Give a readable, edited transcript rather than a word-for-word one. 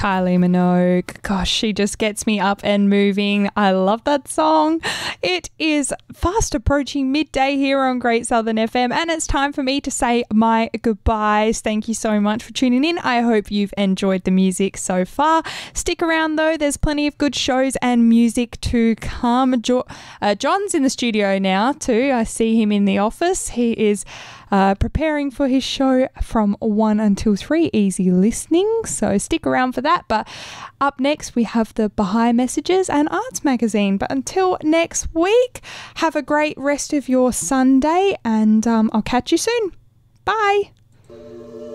Kylie Minogue. Gosh, she just gets me up and moving. I love that song. It is fast approaching midday here on Great Southern FM, and it's time for me to say my goodbyes. Thank you so much for tuning in. I hope you've enjoyed the music so far. Stick around though, there's plenty of good shows and music to come. John's in the studio now too. I see him in the office. He is preparing for his show from 1 until 3, easy listening, so stick around for that. But up next we have the Baha'i Messages and Arts Magazine. But until next week, have a great rest of your Sunday, and I'll catch you soon. Bye.